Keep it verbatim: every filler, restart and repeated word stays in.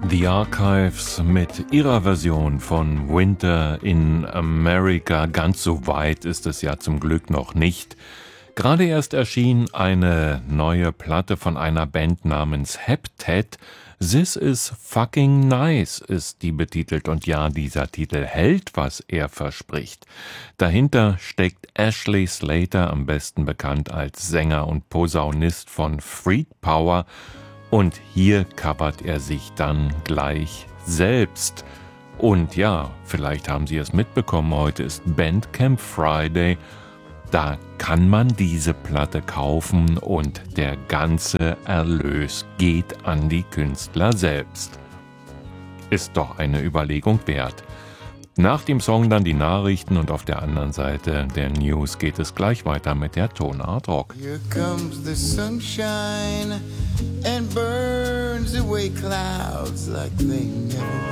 The Archives mit ihrer Version von Winter in America. Ganz so weit ist es ja zum Glück noch nicht. Gerade erst erschien eine neue Platte von einer Band namens Heptet. This is fucking nice ist die betitelt, und ja, dieser Titel hält, was er verspricht. Dahinter steckt Ashley Slater, am besten bekannt als Sänger und Posaunist von Freak Power, und hier covert er sich dann gleich selbst. Und ja, vielleicht haben Sie es mitbekommen, heute ist Bandcamp Friday. Da kann man diese Platte kaufen und der ganze Erlös geht an die Künstler selbst. Ist doch eine Überlegung wert. Nach dem Song dann die Nachrichten, und auf der anderen Seite der News geht es gleich weiter mit der Tonart Rock. Here comes the sunshine and burns away clouds like they never